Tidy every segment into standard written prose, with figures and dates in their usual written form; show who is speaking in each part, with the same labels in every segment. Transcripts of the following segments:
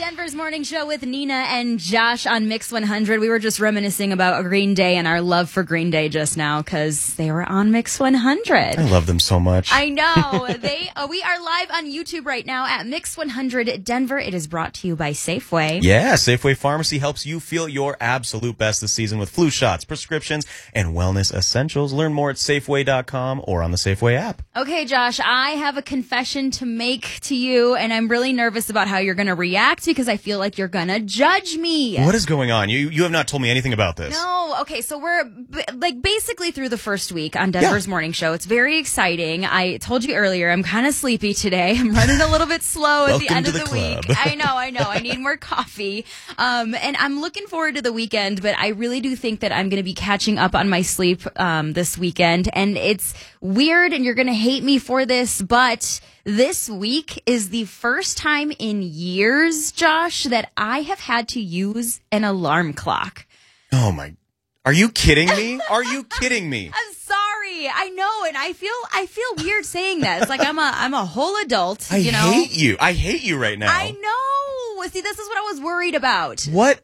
Speaker 1: Denver's Morning Show with Nina and Josh on Mix 100. We were just reminiscing about Green Day and our love for Green Day just now because they were on Mix 100.
Speaker 2: I love them so much.
Speaker 1: I know. We are live on YouTube right now at Mix 100 Denver. It is brought to you by Safeway.
Speaker 2: Yeah, Safeway Pharmacy helps you feel your absolute best this season with flu shots, prescriptions, and wellness essentials. Learn more at Safeway.com or on the Safeway app.
Speaker 1: Okay, Josh, I have a confession to make to you, and I'm really nervous about how you're going to react because I feel like you're going to judge me.
Speaker 2: What is going on? You have not told me anything about this.
Speaker 1: No. Okay, so we're basically through the first week on Denver's Morning Show. It's very exciting. I told you earlier, I'm kind of sleepy today. I'm running a little bit slow at the end of the week. I know. I need more coffee. And I'm looking forward to the weekend, but I really do think that I'm going to be catching up on my sleep this weekend. And it's weird, and you're going to hate me for this, but this week is the first time in years, Josh, that I have had to use an alarm clock.
Speaker 2: Oh my! Are you kidding me? Are you kidding me?
Speaker 1: I'm sorry. I know, and I feel weird saying that. It's like I'm a whole adult.
Speaker 2: I hate you. I hate you right now.
Speaker 1: I know. See, this is what I was worried about.
Speaker 2: What?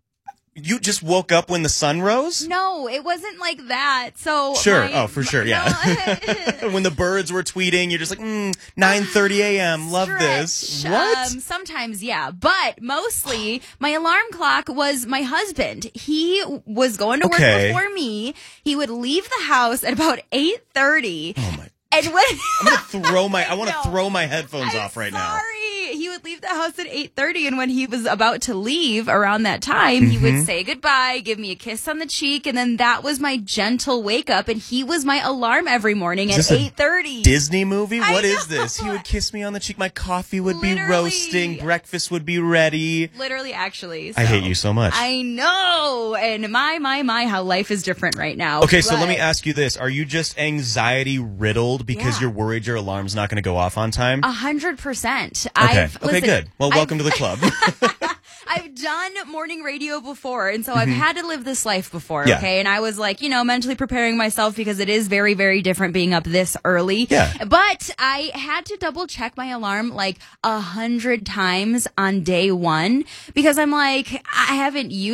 Speaker 2: You just woke up when the sun rose?
Speaker 1: No, it wasn't like that. So
Speaker 2: sure. For sure. Yeah.
Speaker 1: No.
Speaker 2: When the birds were tweeting, you're just like, 9:30 a.m. Love this. What?
Speaker 1: Sometimes, yeah. But mostly, my alarm clock was my husband. He was going to work before me. He would leave the house at about 8:30.
Speaker 2: Oh my.
Speaker 1: And when
Speaker 2: I'm gonna throw my, I want to throw my headphones off right now.
Speaker 1: He would leave the house at 8:30, and when he was about to leave around that time, he would say goodbye, give me a kiss on the cheek, and then that was my gentle wake up, and he was my alarm every morning at 8:30.
Speaker 2: Disney movie? What is this? He would kiss me on the cheek, my coffee would be roasting, breakfast would be ready.
Speaker 1: Literally, actually. So.
Speaker 2: I hate you so much.
Speaker 1: I know, and my, how life is different right now.
Speaker 2: Okay, so let me ask you this. Are you just anxiety riddled because you're worried your alarm's not going to go off on time?
Speaker 1: 100%.
Speaker 2: Okay, good. Well, welcome to the club.
Speaker 1: I've done morning radio before, and so I've had to live this life before, okay? And I was like, mentally preparing myself because it is very, very different being up this early.
Speaker 2: Yeah.
Speaker 1: But I had to double check my alarm like 100 times on day one because I'm like, I haven't used